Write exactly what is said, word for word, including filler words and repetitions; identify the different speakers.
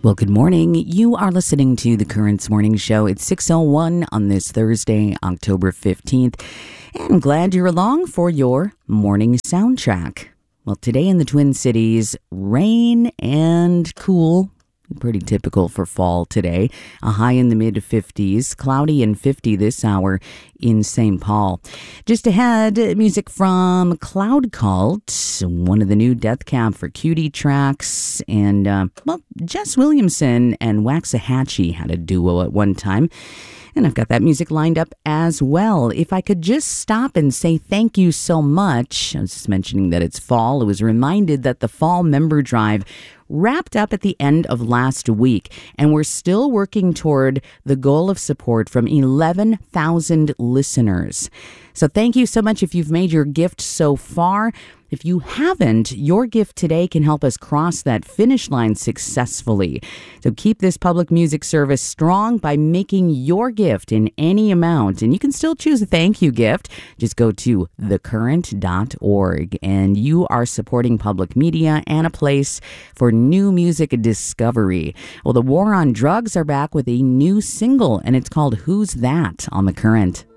Speaker 1: Well, good morning. You are listening to the Currents Morning Show. It's six oh one on this Thursday, October fifteenth. And glad you're along for your morning soundtrack. Well, today in the Twin Cities, rain and cool. Pretty typical for fall today. A high in the mid fifties, cloudy and fifty this hour in Saint Paul. Just ahead, music from Cloud Cult, one of the new Death Cab for Cutie tracks. And, uh, well, Jess Williamson and Waxahachie had a duo at one time. And I've got that music lined up as well. If I could just stop and say thank you so much. I was just mentioning that it's fall. I was reminded that the fall member drive wrapped up at the end of last week, and we're still working toward the goal of support from eleven thousand listeners. So thank you so much if you've made your gift so far. If you haven't, your gift today can help us cross that finish line successfully. So keep this public music service strong by making your gift in any amount. And you can still choose a thank you gift. Just go to the current dot org, and you are supporting public media and a place for new music discovery. Well, the War on Drugs are back with a new single, and it's called Who's That on The Current.